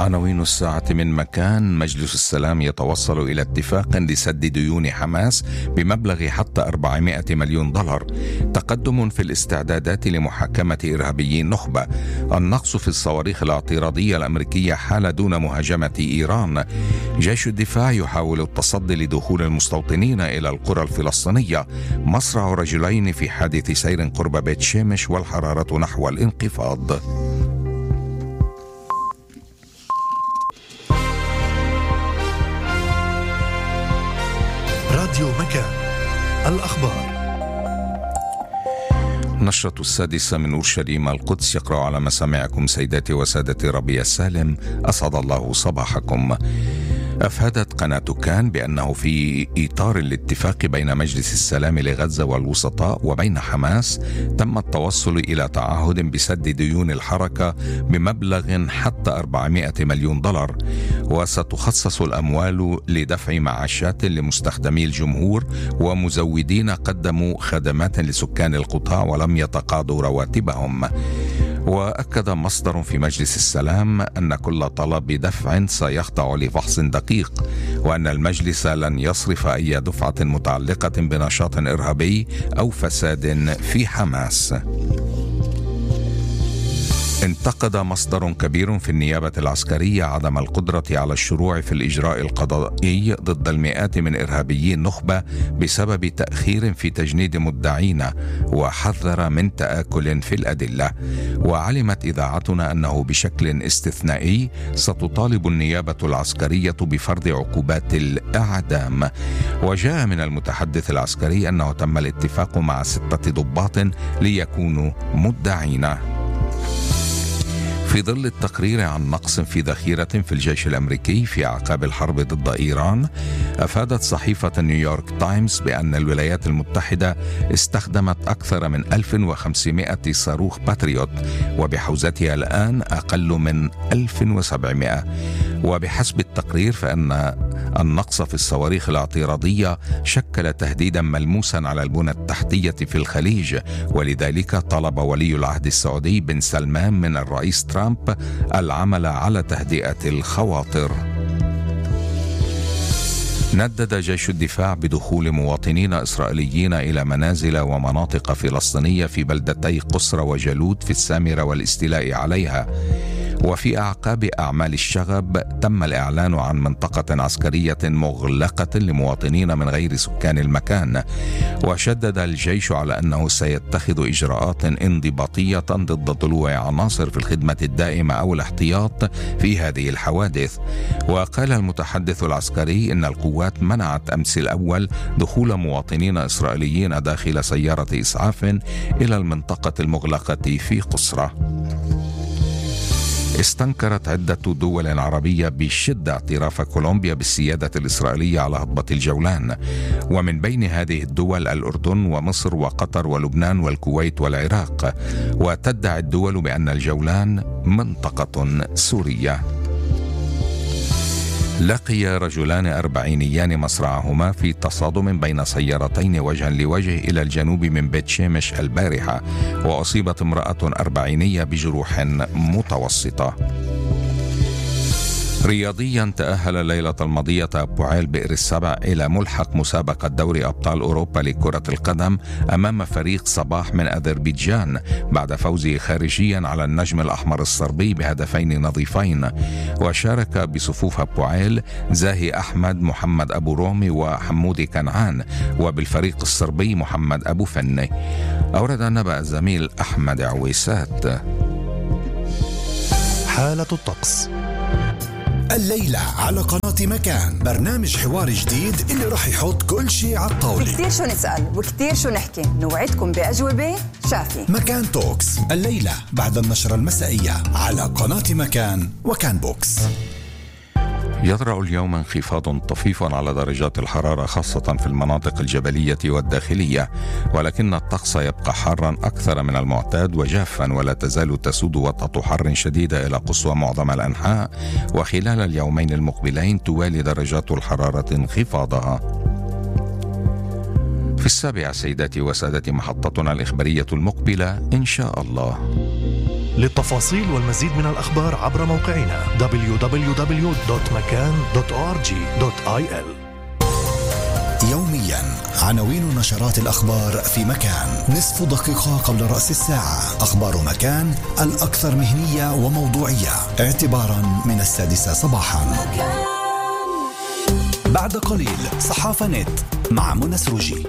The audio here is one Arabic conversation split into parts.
عناوين الساعة من مكان. مجلس السلام يتوصل إلى اتفاق لسد ديون حماس بمبلغ حتى 400 مليون دولار. تقدم في الاستعدادات لمحاكمة إرهابيين نخبة. النقص في الصواريخ الاعتراضية الأمريكية حال دون مهاجمة إيران. جيش الدفاع يحاول التصدي لدخول المستوطنين إلى القرى الفلسطينية. مصرع رجلين في حادث سير قرب بيت شمش والحرارة نحو الانخفاض. راديو مكان، الأخبار. نشرة 6 من أورشليم القدس، يقرأ على مسامعكم سيداتي وسادتي ربيع السالم، أسعد الله صباحكم. أفادت قناة كان بأنه في إطار الاتفاق بين مجلس السلام لغزة والوسطاء وبين حماس تم التوصل إلى تعهد بسد ديون الحركة بمبلغ حتى 400 مليون دولار، وستخصص الأموال لدفع معاشات لمستخدمي الجمهور ومزودين قدموا خدمات لسكان القطاع ولم يتقاضوا رواتبهم. وأكد مصدر في مجلس السلام أن كل طلب دفع سيخضع لفحص دقيق، وأن المجلس لن يصرف أي دفعة متعلقة بنشاط إرهابي أو فساد في حماس. انتقد مصدر كبير في النيابة العسكرية عدم القدرة على الشروع في الإجراء القضائي ضد المئات من إرهابيين نخبة بسبب تأخير في تجنيد مدعين، وحذر من تآكل في الأدلة. وعلمت إذاعتنا أنه بشكل استثنائي ستطالب النيابة العسكرية بفرض عقوبات الإعدام. وجاء من المتحدث العسكري أنه تم الاتفاق مع 6 ضباط ليكونوا مدعين. في ظل التقرير عن نقص في ذخيرة في الجيش الأمريكي في أعقاب الحرب ضد إيران، أفادت صحيفة نيويورك تايمز بأن الولايات المتحدة استخدمت أكثر من 1500 صاروخ باتريوت، وبحوزتها الآن أقل من 1700. وبحسب التقرير فإن النقص في الصواريخ الاعتراضية شكل تهديدا ملموسا على البنى التحتية في الخليج، ولذلك طلب ولي العهد السعودي بن سلمان من الرئيس ترامب العمل على تهدئة الخواطر. ندد جيش الدفاع بدخول مواطنين إسرائيليين إلى منازل ومناطق فلسطينية في بلدتي قسرة وجالوت في السامرة والاستيلاء عليها. وفي أعقاب أعمال الشغب تم الإعلان عن منطقة عسكرية مغلقة لمواطنين من غير سكان المكان. وشدد الجيش على أنه سيتخذ إجراءات انضباطية ضد طلوع عناصر في الخدمة الدائمة أو الاحتياط في هذه الحوادث. وقال المتحدث العسكري إن القوات منعت أمس الأول دخول مواطنين إسرائيليين داخل سيارة إسعاف إلى المنطقة المغلقة في قسرة. استنكرت عدة دول عربية بشدة اعتراف كولومبيا بالسيادة الإسرائيلية على هضبة الجولان، ومن بين هذه الدول الأردن ومصر وقطر ولبنان والكويت والعراق. وتدعي الدول بأن الجولان منطقة سورية. لقي رجلان أربعينيان مصرعهما في تصادم بين سيارتين وجها لوجه إلى الجنوب من بيت شمش البارحة، وأصيبت امرأة أربعينية بجروح متوسطة. رياضيا، تأهل الليلة الماضية بوعيل بئر السبع إلى ملحق مسابقة دوري أبطال أوروبا لكرة القدم أمام فريق صباح من أذربيجان بعد فوزه خارجيا على النجم الأحمر الصربي بهدفين نظيفين. وشارك بصفوف بوعيل زاهي أحمد، محمد أبو رومي وحمودي كنعان، وبالفريق الصربي محمد أبو فني. أورد النبأ الزميل أحمد عويسات. حالة الطقس الليلة على قناة مكان، برنامج حوار جديد اللي رح يحط كل شيء على الطاولة. كتير شو نسأل وكتير شو نحكي، نوعدكم بأجوبة شافي. مكان توكس الليلة بعد النشرة المسائية على قناة مكان وكان بوكس. يطرأ اليوم انخفاض طفيف على درجات الحرارة خاصة في المناطق الجبلية والداخلية، ولكن الطقس يبقى حارا أكثر من المعتاد وجافا، ولا تزال تسود وطأة حر شديدة إلى قصوى معظم الأنحاء. وخلال اليومين المقبلين توالي درجات الحرارة انخفاضها. في 7 سيداتي وسادتي محطتنا الإخبارية المقبلة إن شاء الله. للتفاصيل والمزيد من الأخبار عبر موقعنا www.makan.org.il. يوميا عناوين نشرات الأخبار في مكان. نصف دقيقة قبل رأس الساعة أخبار مكان الأكثر مهنية وموضوعية اعتبارا من 6 صباحا. بعد قليل صحافة نت مع منى سروجي.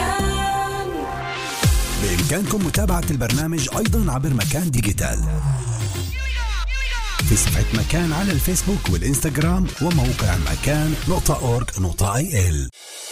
بإمكانكم متابعة البرنامج أيضا عبر مكان ديجيتال في صفحة مكان على الفيسبوك والإنستغرام وموقع مكان.org.il.